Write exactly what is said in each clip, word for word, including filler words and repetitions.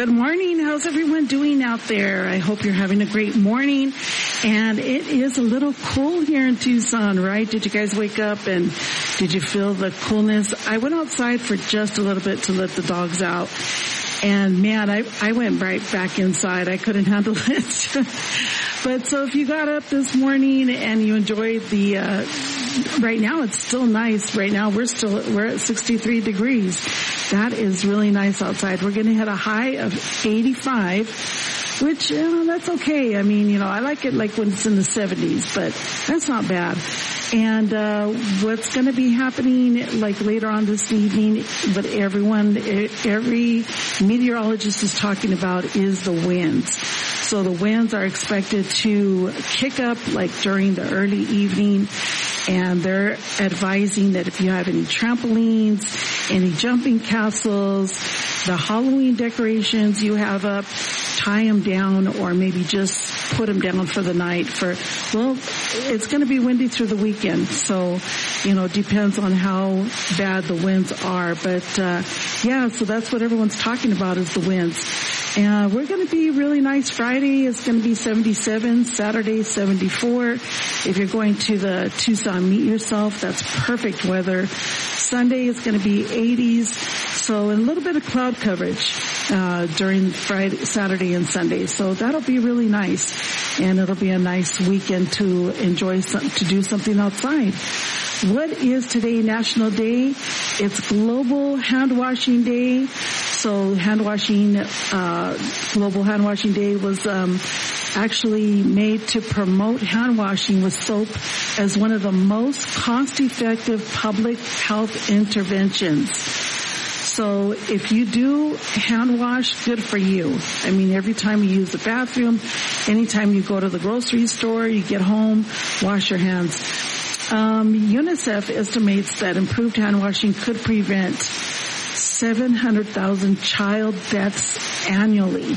Good morning. How's everyone doing out there? I hope you're having a great morning. And it is a little cool here in Tucson, right? Did you guys wake up and did you feel the coolness? I went outside for just a little bit to let the dogs out. And man, I, I went right back inside. I couldn't handle it. But so if you got up this morning and you enjoyed the, uh, right now it's still nice. Right now we're still, we're at sixty-three degrees. That is really nice outside. We're going to hit a high of eighty-five, which, you know, that's okay. I mean, you know, I like it like when it's in the seventies, but that's not bad. And, uh, what's going to be happening like later on this evening, but everyone, every meteorologist is talking about is the winds. So the winds are expected to kick up like during the early evening, and they're advising that if you have any trampolines, any jumping castles, the Halloween decorations you have up, tie them down or maybe just put them down for the night for, well, it's going to be windy through the weekend. So, you know, it depends on how bad the winds are. But, uh, yeah, so that's what everyone's talking about is the winds. And we're going to be really nice. Friday is going to be seventy-seven, Saturday seventy-four. If you're going to the Tucson Meet Yourself, that's perfect weather. Sunday is going to be eighties. So a little bit of cloud coverage uh during Friday, Saturday, and Sunday. So that'll be really nice, and it'll be a nice weekend to enjoy some, to do something outside. What is today National Day? It's Global Hand Washing Day. So hand washing, uh Global Hand Washing Day was um actually made to promote hand washing with soap as one of the most cost-effective public health interventions. So if you do hand wash, good for you. I mean, every time you use the bathroom, anytime you go to the grocery store, you get home, wash your hands. Um, UNICEF estimates that improved hand washing could prevent seven hundred thousand child deaths annually.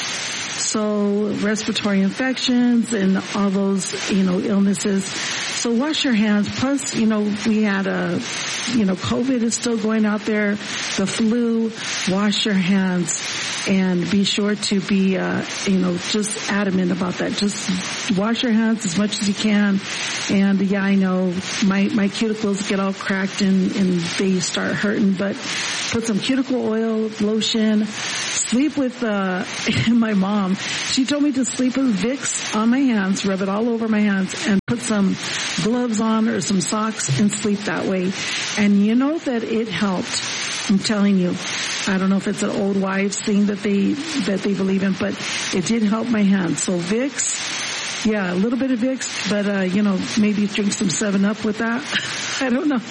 So respiratory infections and all those, you know, illnesses. So wash your hands. Plus, you know, we had a, you know, COVID is still going out there, the flu. Wash your hands and be sure to be, uh, you know, just adamant about that. Just wash your hands as much as you can. And yeah, I know my, my cuticles get all cracked and, and they start hurting, but put some cuticle oil, lotion. Sleep with, uh, my mom. She told me to sleep with Vicks on my hands, rub it all over my hands, and put some gloves on or some socks and sleep that way. And you know that it helped. I'm telling you. I don't know if it's an old wives thing that they, that they believe in, but it did help my hands. So Vicks, yeah, a little bit of Vicks, but, uh, you know, maybe drink some seven up with that. I don't know.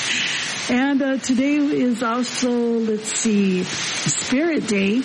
And uh, today is also, let's see, Spirit Day.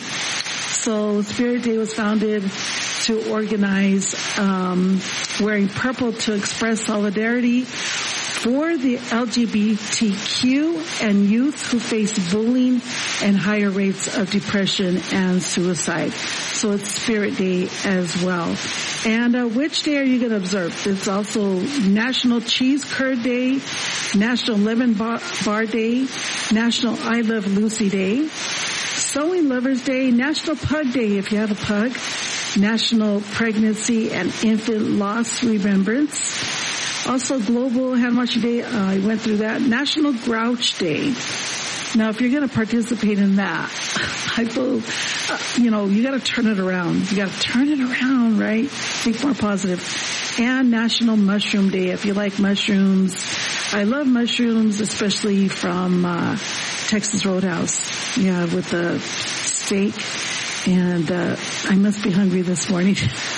So Spirit Day was founded to organize um, wearing purple to express solidarity for the L G B T Q and youth who face bullying and higher rates of depression and suicide. So it's Spirit Day as well. And uh, which day are you going to observe? It's also National Cheese Curd Day, National Lemon Bar, Bar Day, National I Love Lucy Day, Sewing Lovers Day, National Pug Day if you have a pug, National Pregnancy and Infant Loss Remembrance, also Global Hand Washing Day, uh, I went through that, National Grouch Day. Now, if you're going to participate in that, I feel, uh, you know, you got to turn it around. You got to turn it around, right? Think more positive. And National Mushroom Day, if you like mushrooms. I love mushrooms, especially from uh Texas Roadhouse. Yeah, with the steak. And uh I must be hungry this morning.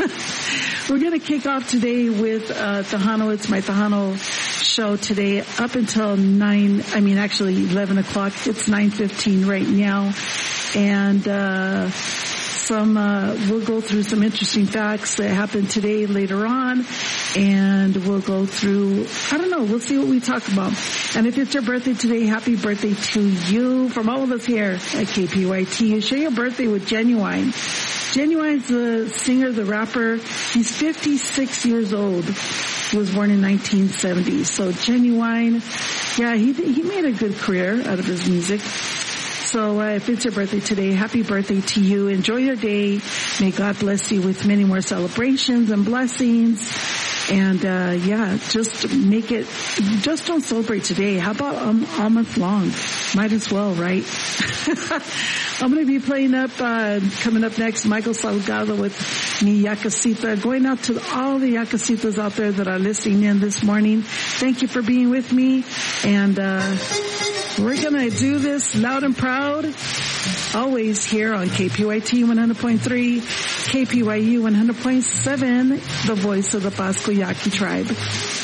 We're going to kick off today with uh Tejano. It's my Tejano show today up until nine, I mean actually eleven o'clock. It's nine fifteen right now. And uh some, uh we'll go through some interesting facts that happened today later on. And we'll go through, I don't know, we'll see what we talk about. And if it's your birthday today, happy birthday to you from all of us here at K P Y T. You share your birthday with Genuine. Genuine's the singer, the rapper. He's fifty-six years old. He was born in nineteen seventy. So Genuine, yeah, he he made a good career out of his music. So uh, if it's your birthday today, happy birthday to you. Enjoy your day. May God bless you with many more celebrations and blessings. And, uh, yeah, just make it, just don't celebrate today. How about um, all month long? Might as well, right? I'm going to be playing up, uh, coming up next, Michael Salgado with Mi Yakasita. Going out to all the Yakasitas out there that are listening in this morning. Thank you for being with me. And, uh, we're going to do this loud and proud. Always here on K P Y T one hundred point three, K P Y U one hundred point seven, the voice of the Pasco Yaqui tribe.